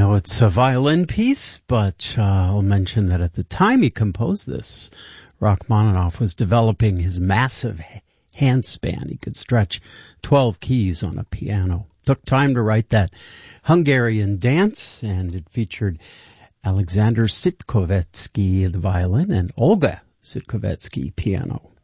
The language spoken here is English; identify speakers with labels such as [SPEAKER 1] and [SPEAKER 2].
[SPEAKER 1] know it's a violin piece, but I'll mention that at the time he composed this, Rachmaninoff was developing his massive handspan. He could stretch 12 keys on a piano. Took time to write that Hungarian dance, and it featured Alexander Sitkovetsky, the violin, and Olga Sitkovetsky, piano.